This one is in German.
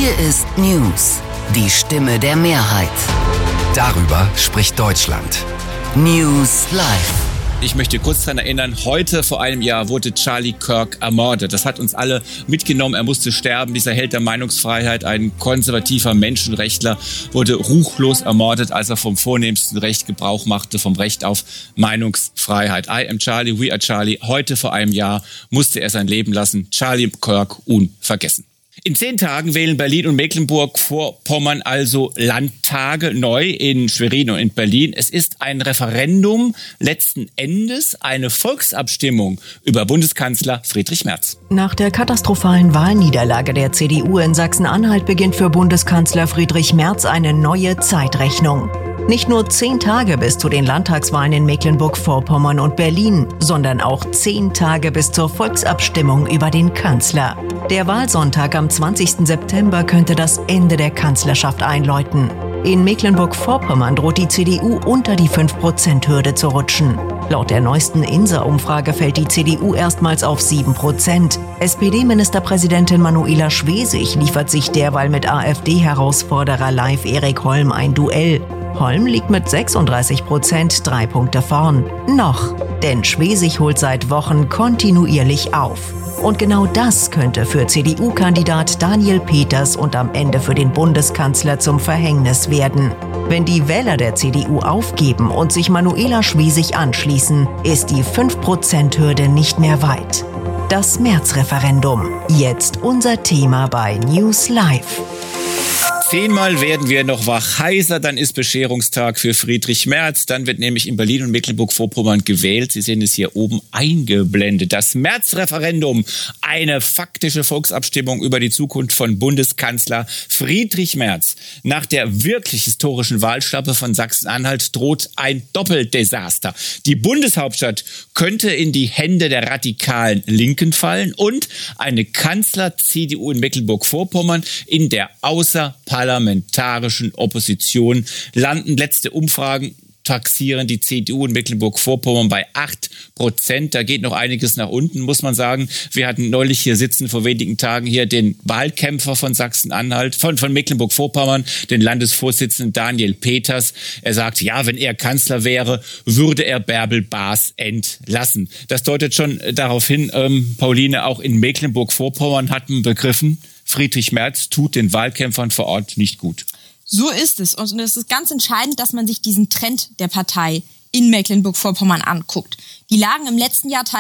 Hier ist News, die Stimme der Mehrheit. Darüber spricht Deutschland. News Live. Ich möchte kurz daran erinnern, heute vor einem Jahr wurde Charlie Kirk ermordet. Das hat uns alle mitgenommen. Er musste sterben. Dieser Held der Meinungsfreiheit, ein konservativer Menschenrechtler, wurde ruchlos ermordet, als er vom vornehmsten Recht Gebrauch machte, vom Recht auf Meinungsfreiheit. I am Charlie, we are Charlie. Heute vor einem Jahr musste er sein Leben lassen. Charlie Kirk unvergessen. In 10 Tagen wählen Berlin und Mecklenburg-Vorpommern also Landtage neu in Schwerin und in Berlin. Es ist ein Referendum, letzten Endes eine Volksabstimmung über Bundeskanzler Friedrich Merz. Nach der katastrophalen Wahlniederlage der CDU in Sachsen-Anhalt beginnt für Bundeskanzler Friedrich Merz eine neue Zeitrechnung. Nicht nur 10 Tage bis zu den Landtagswahlen in Mecklenburg-Vorpommern und Berlin, sondern auch 10 Tage bis zur Volksabstimmung über den Kanzler. Der Wahlsonntag am 20. September könnte das Ende der Kanzlerschaft einläuten. In Mecklenburg-Vorpommern droht die CDU unter die 5%-Hürde zu rutschen. Laut der neuesten INSA-Umfrage fällt die CDU erstmals auf 7%. SPD-Ministerpräsidentin Manuela Schwesig liefert sich derweil mit AfD-Herausforderer Live Erik Holm ein Duell. Holm liegt mit 36% 3 Punkte vorn. Noch, denn Schwesig holt seit Wochen kontinuierlich auf. Und genau das könnte für CDU-Kandidat Daniel Peters und am Ende für den Bundeskanzler zum Verhängnis werden. Wenn die Wähler der CDU aufgeben und sich Manuela Schwesig anschließen, ist die 5%-Hürde nicht mehr weit. Das März-Referendum. Jetzt unser Thema bei News Live. 10-mal werden wir noch wach heiser, dann ist Bescherungstag für Friedrich Merz. Dann wird nämlich in Berlin und Mecklenburg-Vorpommern gewählt. Sie sehen es hier oben eingeblendet. Das März-Referendum, eine faktische Volksabstimmung über die Zukunft von Bundeskanzler Friedrich Merz. Nach der wirklich historischen Wahlschlappe von Sachsen-Anhalt droht ein Doppeldesaster. Die Bundeshauptstadt könnte in die Hände der radikalen Linken fallen und eine Kanzler-CDU in Mecklenburg-Vorpommern in der außerparlamentarischen Opposition landen. Letzte Umfragen taxieren die CDU in Mecklenburg-Vorpommern bei 8%. Da geht noch einiges nach unten, muss man sagen. Wir hatten neulich hier sitzen, vor wenigen Tagen hier, den Wahlkämpfer von Sachsen-Anhalt, von Mecklenburg-Vorpommern, den Landesvorsitzenden Daniel Peters. Er sagt, ja, wenn er Kanzler wäre, würde er Bärbel Baas entlassen. Das deutet schon darauf hin, Pauline, auch in Mecklenburg-Vorpommern hat man begriffen, Friedrich Merz tut den Wahlkämpfern vor Ort nicht gut. So ist es. Und es ist ganz entscheidend, dass man sich diesen Trend der Partei in Mecklenburg-Vorpommern anguckt. Die lagen im letzten Jahr